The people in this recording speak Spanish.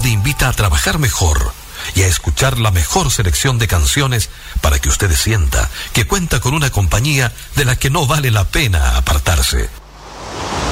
le invita a trabajar mejor y a escuchar la mejor selección de canciones para que usted sienta que cuenta con una compañía de la que no vale la pena apartarse.